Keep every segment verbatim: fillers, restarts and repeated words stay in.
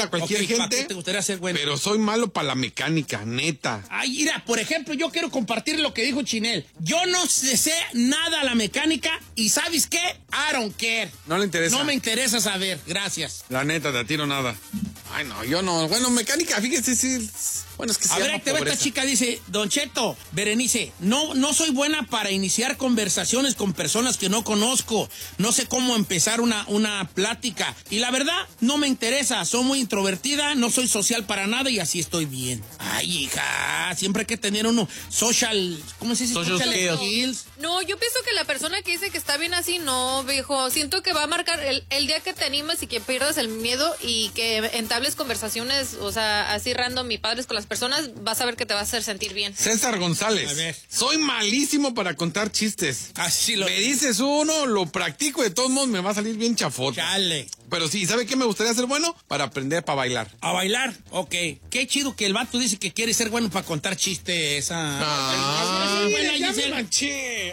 para cualquier okay, gente. ¿Para qué te gustaría ser bueno? Pero soy malo para la mecánica, neta. Ay, mira, por ejemplo, yo quiero compartir lo que dijo Chinel. Yo no sé, sé nada a la mecánica y ¿sabes qué? I don't care. No le interesa. No me interesa saber. Gracias. La neta, te tiro nada. Ay, no, yo no. Bueno, mecánica, fíjese, sí. Bueno, es que se A ver, llama te va esta chica, dice, Don Cheto, Berenice, no, no soy buena para iniciar conversaciones con personas que no conozco. No sé cómo empezar una, una plática. Y la verdad, no me interesa. Soy muy introvertida, no soy social para nada y así estoy bien. Ay, hija, siempre hay que tener uno social, ¿cómo se dice? Social, social skills. skills. No, yo pienso que la persona que dice que está bien así, no, viejo. Siento que va a marcar el, el día que te animes y que pierdas el miedo y que entables conversaciones, o sea, así random y padres con las personas, vas a ver que te va a hacer sentir bien. César González. A ver. Soy malísimo para contar chistes. Así lo Me dices uno, lo practico, de todos modos me va a salir bien chafota. Chale. Pero sí, ¿sabe qué me gustaría ser bueno? Para aprender para bailar. A bailar, ok. Qué chido que el vato dice que quiere ser bueno para contar chistes. Ah, Ah, sí, buena, ya me Giselle. manché.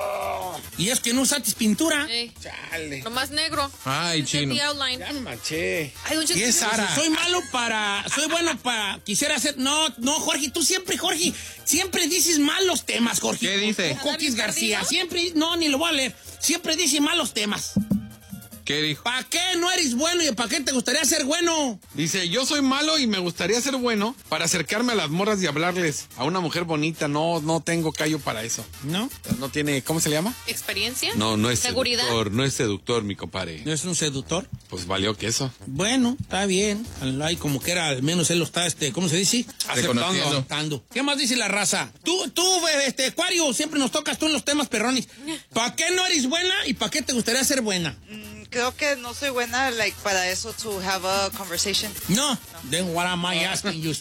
Oh, Y es que no usaste pintura. Ey, chale. lo más negro. Ay, Ese es chino. the outline. Ya me manché. Ay, don Cheto, ¿Y es Sara? Soy malo para, soy bueno para, quisiera hacer, no, no, Jorge, tú siempre, Jorge, siempre dices malos temas, Jorge. ¿Qué dice? Tú, Coquis ¿Adán García, Perdido? siempre, no, ni lo voy a leer, siempre dices malos temas. ¿Qué dijo? ¿Para qué no eres bueno y para qué te gustaría ser bueno? Dice, yo soy malo y me gustaría ser bueno para acercarme a las morras y hablarles a una mujer bonita. No, no tengo callo para eso. ¿No? No tiene, ¿cómo se llama? ¿Experiencia? No, no es ¿Seguridad? seductor, no es seductor, mi compadre. ¿No es un seductor? Pues valió que eso. Bueno, está bien. Hay como que era, al menos él lo está, este, ¿cómo se dice? Reconociendo. Aceptando. ¿Qué más dice la raza? Tú, tú, este, Acuario, siempre nos tocas tú en los temas perrones. ¿Para qué no eres buena y para qué te gustaría ser buena? Mm, creo que no soy buena like para eso, to have a conversation. No. Then what am I asking you?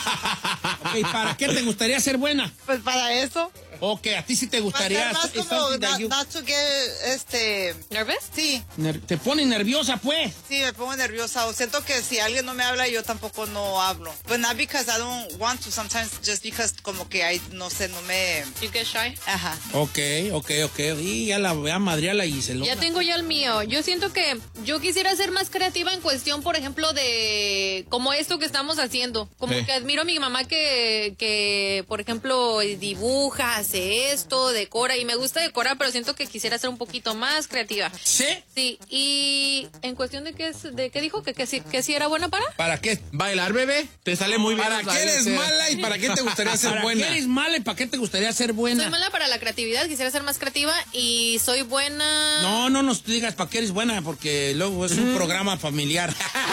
Ok, ¿para qué te gustaría ser buena? Pues para eso. Ok, a ti sí te gustaría. Más, es más como something that not, you- not to get, este... ¿Nervous? Sí, ner- te pone nerviosa, pues. sí, me pongo nerviosa. O siento que si alguien no me habla, yo tampoco no hablo. But not because I don't want to, sometimes just because como que hay, no sé, no me... You get shy. Ajá. Ok, ok, ok. Y ya la voy a madrear la Gisela. Ya tengo ya el mío. Yo siento que yo quisiera ser más creativa en cuestión, por ejemplo, de como esto que estamos haciendo. Como Sí. que admiro a mi mamá que, que, por ejemplo, dibuja, hace esto, decora, y me gusta decorar, pero siento que quisiera ser un poquito más creativa. ¿Sí? Sí, y en cuestión de qué, es- de qué dijo, que, que, sí, que sí era buena para. ¿Para qué? Bailar, bebé. Te sale muy bien. ¿Para los qué eres bailes, eh. mala y para qué te gustaría ser ¿Para buena? qué eres mala y para qué te gustaría ser buena? Soy mala para la creatividad, quisiera ser más creativa y soy buena. No, no nos digas para qué eres buena, porque luego es un programa familiar.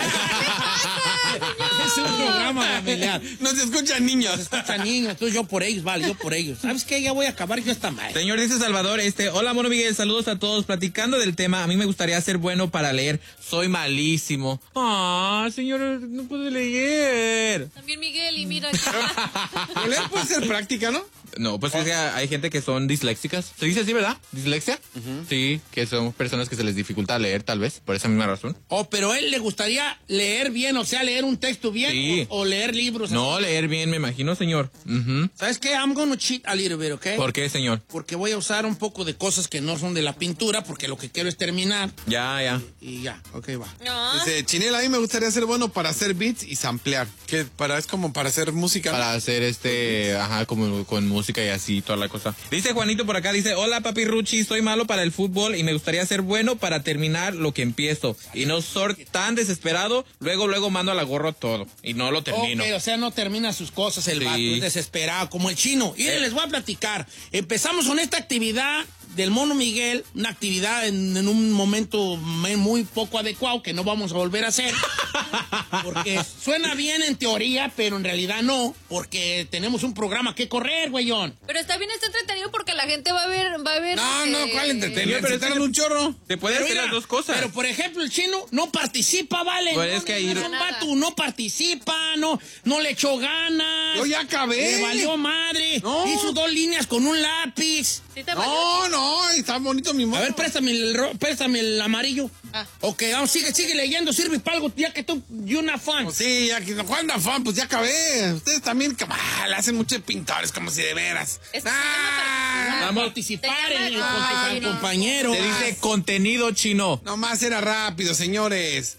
Es un programa familiar. No se escuchan niños. Escucha, niños, tú, yo por ellos, vale, yo por ellos. ¿Sabes qué? Ya voy a acabar yo esta madre. Señor, dice Salvador, este, hola, mono Miguel, saludos a todos. Platicando del tema, a mí me gustaría ser bueno para leer. Soy malísimo. Ah, señor, no puedo leer. También Miguel, y mira. Pero leer puede ser práctica, ¿no? No, pues es que hay gente que son disléxicas. ¿Se dice así, verdad? ¿Dislexia? Sí, que son personas que se les dificulta leer, tal vez, por esa misma razón. Oh, pero a él le gustaría leer bien, o sea, leer un texto bien, Sí. o, o leer libros. No, leer bien, me imagino, señor. Ujú. ¿Sabes qué? I'm gonna cheat a little bit, ¿ok? ¿Por qué, señor? Porque voy a usar un poco de cosas que no son de la pintura, porque lo que quiero es terminar. Ya, ya. Y ya, ok, va. No. Dice, Chinela, a mí me gustaría ser bueno para hacer beats y samplear. Que para, es como para hacer música. ¿no? Para hacer este, ajá, como con música y así, toda la cosa. Dice Juanito por acá, dice, hola papi Ruchi, soy malo para el fútbol y me gustaría ser bueno para terminar lo que empiezo. Y no ser tan desesperado, luego, luego mando a la gorro todo. Y no lo termino. Ok, o sea, no termina sus cosas el Sí. vato, es desesperado, como el chino. Y Eh. les voy a platicar. Empezamos con esta actividad del Mono Miguel, una actividad en, en un momento me- muy poco adecuado que no vamos a volver a hacer. Porque suena bien en teoría, pero en realidad no, porque tenemos un programa que correr, güeyón. Pero está bien, está entretenido porque la gente va a ver, va a ver. No, no, ¿cuál eh, entretenimiento? pero Pero es que- están un chorro. Se puede Pero hacer mira, las dos cosas. Pero por ejemplo, el chino no participa, ¿vale? Pues no, es que no, ahí- no, Nada. vato, no participa, no, no le echó ganas. Yo ya acabé. Le valió madre. No. Hizo dos líneas con un lápiz. ¿Sí te valió? No, no, está bonito mi mono. A ver, préstame el, ro- préstame el amarillo. Ah. Ok, vamos, sigue, sigue leyendo, sirve para algo, ya que tú, y una fan. Pues sí, ya que Juan da fan, pues ya acabé. Ustedes también ah, le hacen muchos pintores, como si de veras. Esto se Ah, Vamos a participar Te en el llama- con tu Ay, no. compañero. Se dice contenido chino. nomás era rápido, señores.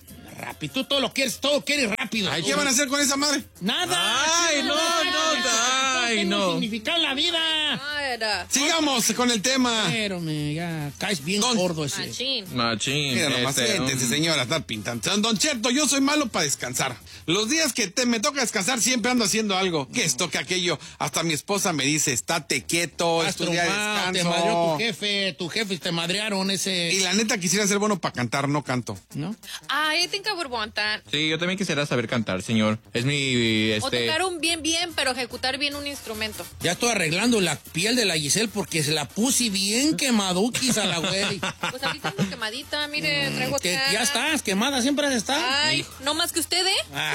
rápido. Tú todo lo quieres, todo quieres rápido. ¿Qué van a hacer con esa madre? Nada. Ay, no, no, ay, no. Significar la vida. Ah, era. Sigamos con el tema. Pero me ya caes bien Don- gordo ese. Machín. Machín. Mira nomás, este, siéntese, um, señora, estar pintando. Don Cheto, yo soy malo para descansar. Los días que te, me toca descansar siempre ando haciendo algo. Que esto, que aquello. Hasta mi esposa me dice, estate quieto, Estás estudia traumado, te descanso. madreó tu jefe, tu jefe te madrearon ese... Y la neta quisiera ser bueno para cantar, no canto. ¿No? I think I would want that. Sí, yo también quisiera saber cantar, señor. Es mi, O este... tocar un bien, bien, pero ejecutar bien un instrumento. Ya estoy arreglando la piel de la Giselle porque se la puse bien quemaduquis a la güey. Pues ahorita ando quemadita, mire, traigo Que acá. ya estás, quemada, siempre has estado. Ay, no más que usted, ¿eh?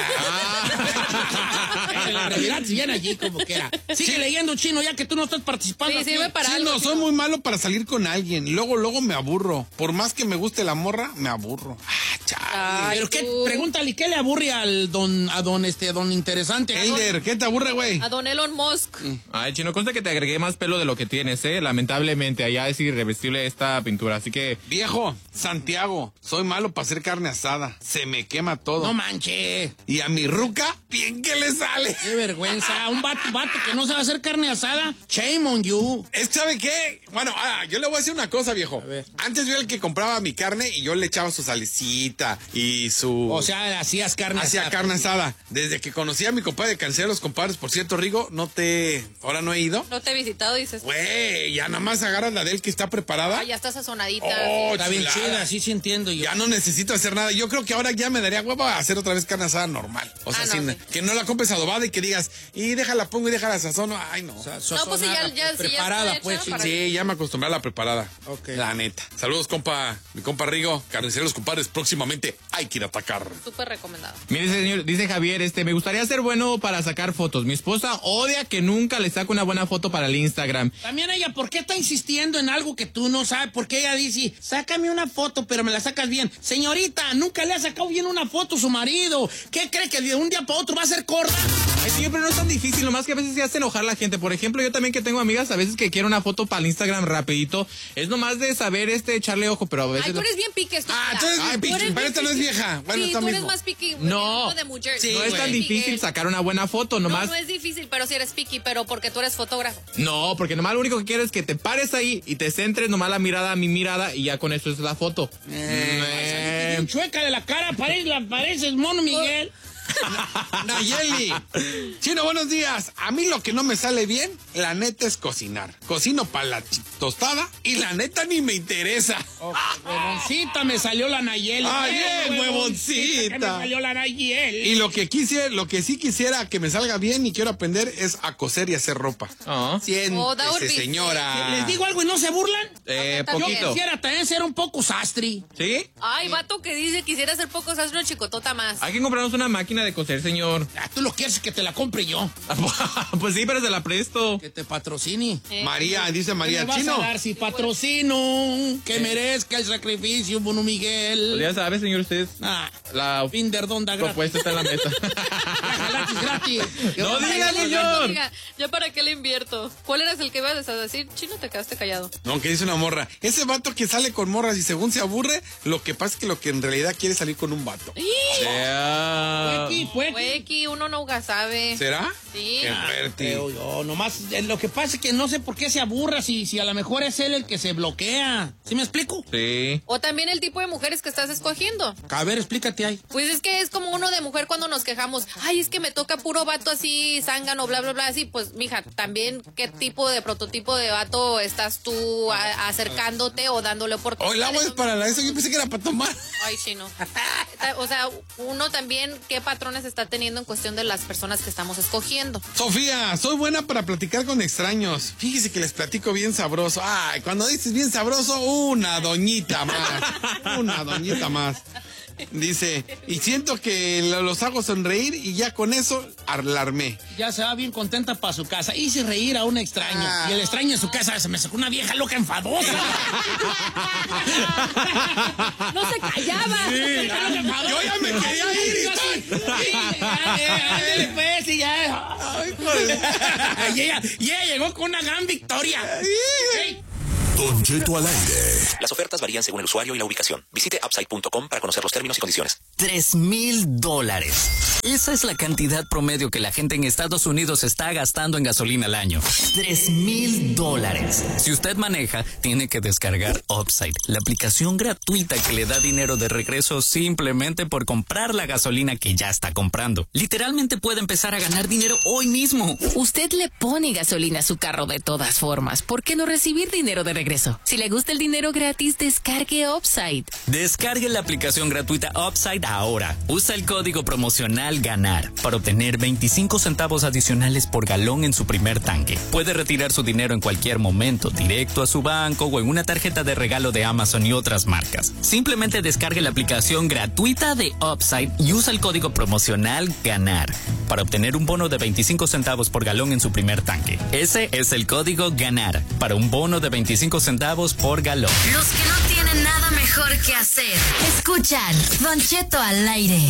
Ah. La realidad si viene allí como quiera. Sigue leyendo, Chino, ya que tú no estás participando. Sí, aquí. sirve para Sí, algo. no, soy muy malo para salir con alguien. Luego, luego me aburro. Por más que me guste la morra, me aburro. Ah, chale. Ay, Pero qué, tú. pregúntale, ¿qué le aburre al don, a don, este, don interesante? Eider, ¿qué te aburre, güey? A don Elon Musk. Ay, Chino, consta que te agregué más pelo de lo que tienes, ¿eh? Lamentablemente, allá es irreversible esta pintura, así que... Viejo, Santiago, soy malo para hacer carne asada. Se me quema todo. No manche. Y a mi ruca, bien que le sale. Qué vergüenza. Un vato, vato que no sabe hacer carne asada. Shame on you. Es, ¿sabe qué? Bueno, ah, yo le voy a decir una cosa, viejo. ver. Antes yo era el que compraba mi carne y yo le echaba su salecita y su... O sea, hacías carne Hacía asada. carne asada. Desde que conocí a mi compadre de Canceros, compadres, por cierto, Rigo, no te... Ahora no he ido. No te he visitado, dices. Güey, ya nada más agarras la de él que está preparada. Ah, ya está sazonadita. Oh, Está bien chulada. chida, sí, sí entiendo yo. Ya no necesito hacer nada. Yo creo que ahora ya me daría huevo a hacer otra vez carne asada normal. O sea, Ah, no, sin- sí. que no la compres adobada y que digas, y déjala pongo y déjala sazón. Ay, no. O sea, No, pues sí, ya- sazonada, ya- sí, ya preparada, está pues. hecha Sí. para- Sí, ya me acostumbré a la preparada. Ok. La neta. Saludos, compa. Mi compa Rigo. Carniceros, compadres. Próximamente hay que ir a atacar. Súper recomendado. Mire, señor, dice Javier, este, me gustaría ser bueno para sacar fotos. Mi esposa odia que nunca le saco una buena foto para el Instagram. También ella, ¿por qué está insistiendo en algo que tú no sabes? Porque ella dice, sácame una foto, pero me la sacas bien. Señorita, nunca le ha sacado bien una foto a su marido. ¿Qué cree que de un día para otro va a ser corta? Ay, sí, pero no es tan difícil, nomás que a veces se hace enojar la gente. Por ejemplo, yo también que tengo amigas, a veces que quiero una foto para el Instagram rapidito, es nomás de saber este echarle ojo, pero a veces... Ay, tú eres bien pique, estúpida. Ah, tú eres bien Tú piqui, eres pero esta no es piqui. vieja. Bueno, sí, está tú eres mismo. más piqui. No. de mujer. Sí, no es tan güey. difícil sacar una buena foto, No, nomás... no es difícil, pero si eres piqui, pero porque tú eres fotógrafo. No, porque nomás lo único que quiero es que te pares ahí y te centres nomás la mirada a mi mirada y ya con eso es la foto. Eh, Bien chueca de la cara, parece, la, pareces mono Miguel. Nayeli. Chino, buenos días. A mí lo que no me sale bien, la neta, es cocinar. Cocino para la ch- tostada y la neta ni me interesa. Oh, huevoncita, me salió la Nayeli. Ay, Eh, bien, huevoncita. que me salió la Nayeli. Y lo que quisiera, lo que sí quisiera que me salga bien y quiero aprender es a coser y hacer ropa. ah, Oh, that would Siéntese, be- señora. Les digo algo y no se burlan. eh, Yo Yo poquito. quisiera también ser un poco sastri. ¿Sí? Ay, vato que dice quisiera hacer pocos, haz una chicotota más. Hay que comprarnos una máquina de coser, señor. Ah, tú lo quieres que te la compre yo. Pues sí, pero se la presto. Que te patrocine. Eh, María, dice ¿Qué María, me vas Chino. a dar si patrocino? Que merezca el sacrificio, Bono Miguel. Pues ya sabe, señor, usted. Ah, La Finder Donda gratis. propuesta está en la mesa. Gratis, gratis. No ¿para diga, qué le señor. invierto, diga? ¿Yo para qué le invierto? ¿Cuál eras el que ibas a decir? Chino, te quedaste callado. No, que dice una morra. Ese vato que sale con morras y según se aburre, lo que pasa es que lo que en realidad quiere es salir con un vato. Yeah. Aquí, pues. Huequi, uno nunca sabe. ¿Será? Sí. Qué fuerte. Creo yo, nomás, eh, lo que pasa es que no sé por qué se aburra si, si a lo mejor es él el que se bloquea. ¿Sí me explico? Sí. O también el tipo de mujeres que estás escogiendo. A ver, explícate ahí. Pues es que es como uno de mujer cuando nos quejamos. Ay, es que me toca puro vato así, zángano, bla, bla, bla. Así, pues, mija, también qué tipo de prototipo de vato estás tú a- acercándote o dándole Oh, oportunidad. el agua es para la eso. Yo pensé que era para tomar. Ay, chino. O sea, uno también, ¿qué patrones está teniendo en cuestión de las personas que estamos escogiendo? Sofía, soy buena para platicar con extraños. Fíjese que les platico bien sabroso. Ay, cuando dices bien sabroso, una doñita más. Una doñita más. Dice, y siento que lo- los hago sonreír y ya con eso alarmé. Ya se va bien contenta para su casa. Hice reír a un extraño. Ah. Y el extraño en su casa se me sacó una vieja loca enfadosa. ¡No se callaba! Vieja loca enfadosa. Yo ya me quería ir y Yo sí. Sí, ya, ya, ándale, pues, y ya. Ay, joder. y, ella, y ella llegó con una gran victoria. Sí. Don Cheto al aire. Las ofertas varían según el usuario y la ubicación. Visite upside punto com para conocer los términos y condiciones. Tres mil dólares. Esa es la cantidad promedio que la gente en Estados Unidos está gastando en gasolina al año. Tres mil dólares. Si usted maneja, tiene que descargar Upside, la aplicación gratuita que le da dinero de regreso simplemente por comprar la gasolina que ya está comprando. Literalmente puede empezar a ganar dinero hoy mismo. Usted le pone gasolina a su carro de todas formas. ¿Por qué no recibir dinero de regreso? Si le gusta el dinero gratis, descargue Upside. Descargue la aplicación gratuita Upside ahora. Usa el código promocional GANAR para obtener veinticinco centavos adicionales por galón en su primer tanque. Puede retirar su dinero en cualquier momento, directo a su banco o en una tarjeta de regalo de Amazon y otras marcas. Simplemente descargue la aplicación gratuita de Upside y usa el código promocional GANAR para obtener un bono de veinticinco centavos por galón en su primer tanque. Ese es el código GANAR para un bono de veinticinco centavos por galón. Los que no tienen nada mejor que hacer, escuchan Don Cheto al aire.